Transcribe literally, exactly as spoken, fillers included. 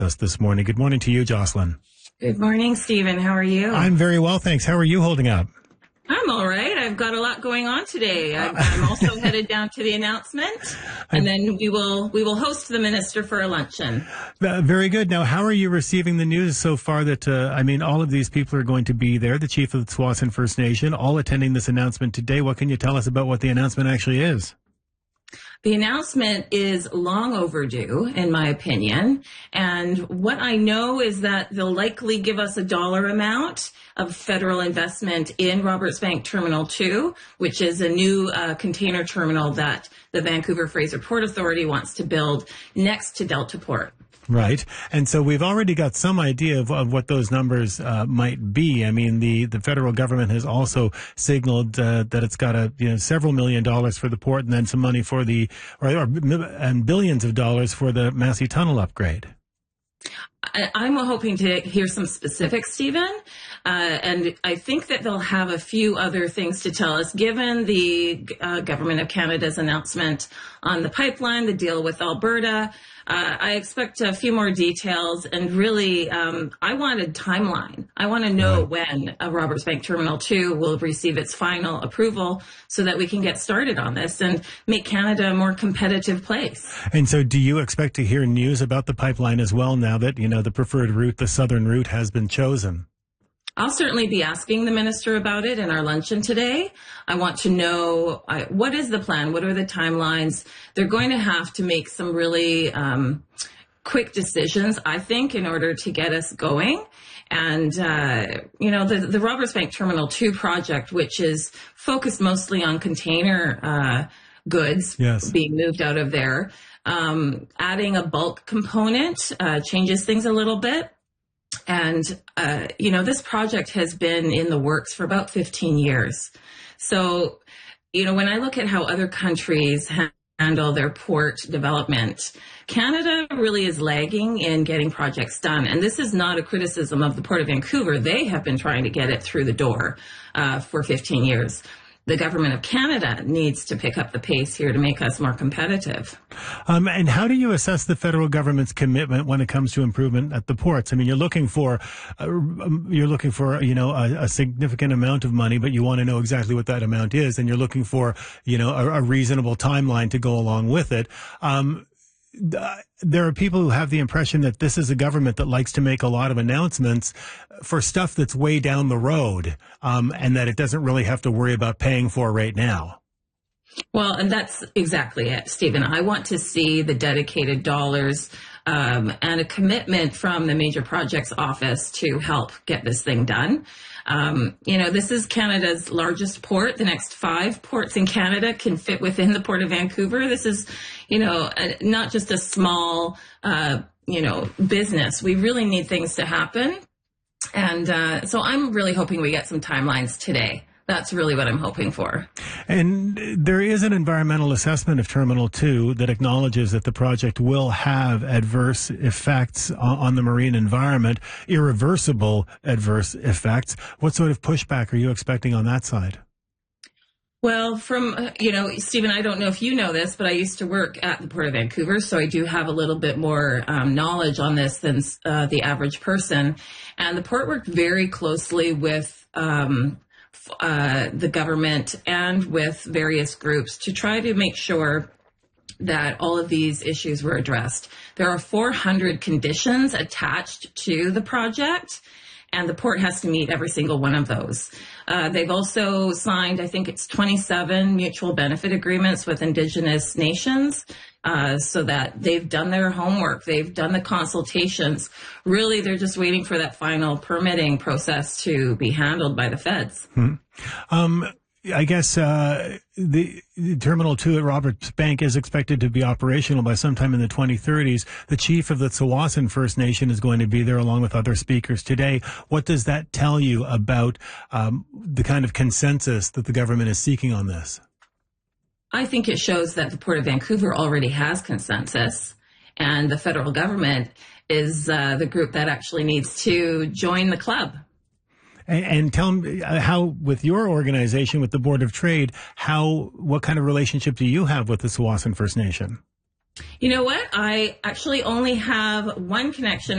us this morning. Good morning to you, Jocelyn. Good morning, Stephen. How are you? I'm very well, thanks. How are you holding up? I'm all right. I've got a lot going on today. I'm, I'm also headed down to the announcement, and then we will we will host the minister for a luncheon. Uh, very good. Now, how are you receiving the news so far that, uh, I mean, all of these people are going to be there, the chief of the Tsawwassen First Nation, all attending this announcement today. What can you tell us about what the announcement actually is? The announcement is long overdue, in my opinion. And what I know is that they'll likely give us a dollar amount of federal investment in Roberts Bank Terminal two, which is a new uh, container terminal that the Vancouver Fraser Port Authority wants to build next to Delta Port. Right. And so we've already got some idea of, of what those numbers uh, might be. I mean, the, the federal government has also signaled uh, that it's got a, you know, several million dollars for the port and then some money for the, or, or and billions of dollars for the Massey Tunnel upgrade. I'm hoping to hear some specifics, Stephen, uh, and I think that they'll have a few other things to tell us, given the uh, Government of Canada's announcement on the pipeline, the deal with Alberta. Uh, I expect a few more details, and really, um, I want a timeline. I want to know when uh, Roberts Bank Terminal two will receive its final approval so that we can get started on this and make Canada a more competitive place. And so do you expect to hear news about the pipeline as well now that, you know, the preferred route, the southern route, has been chosen? I'll certainly be asking the minister about it in our luncheon today. I want to know uh, what is the plan? What are the timelines? They're going to have to make some really um, quick decisions, I think, in order to get us going. And, uh, you know, the, the Roberts Bank Terminal two project, which is focused mostly on container uh, goods yes. being moved out of there, um, adding a bulk component uh, changes things a little bit. And, uh, you know, this project has been in the works for about fifteen years. So, you know, when I look at how other countries ha- handle their port development, Canada really is lagging in getting projects done. And this is not a criticism of the Port of Vancouver. They have been trying to get it through the door uh, for fifteen years. The Government of Canada needs to pick up the pace here to make us more competitive. Um, and how do you assess the federal government's commitment when it comes to improvement at the ports? I mean, you're looking for, uh, you're looking for, you know, a, a significant amount of money, but you want to know exactly what that amount is, and you're looking for, you know, a, a reasonable timeline to go along with it. Um, There are people who have the impression that this is a government that likes to make a lot of announcements for stuff that's way down the road, um, and that it doesn't really have to worry about paying for right now. Well, and that's exactly it, Stephen. I want to see the dedicated dollars um, and a commitment from the Major Projects Office to help get this thing done. Um, you know, this is Canada's largest port. The next five ports in Canada can fit within the Port of Vancouver. This is, you know, a, not just a small, uh, you know, business. We really need things to happen. And uh, so I'm really hoping we get some timelines today. That's really what I'm hoping for. And there is an environmental assessment of Terminal two that acknowledges that the project will have adverse effects on the marine environment, irreversible adverse effects. What sort of pushback are you expecting on that side? Well, from, you know, Stephen, I don't know if you know this, but I used to work at the Port of Vancouver, so I do have a little bit more um, knowledge on this than uh, the average person. And the port worked very closely with um Uh, the government and with various groups to try to make sure that all of these issues were addressed. There are four hundred conditions attached to the project, and the port has to meet every single one of those. Uh, they've also signed, I think it's twenty-seven mutual benefit agreements with Indigenous nations, uh, so that they've done their homework. They've done the consultations. Really, they're just waiting for that final permitting process to be handled by the feds. Hmm. Um, I guess uh, the, the Terminal two at Roberts Bank is expected to be operational by sometime in the twenty thirties. The chief of the Tsawwassen First Nation is going to be there along with other speakers today. What does that tell you about um, the kind of consensus that the government is seeking on this? I think it shows that the Port of Vancouver already has consensus, and the federal government is uh, the group that actually needs to join the club. And, and tell me how, with your organization, with the Board of Trade, how, what kind of relationship do you have with the Tsawwassen First Nation? You know what? I actually only have one connection.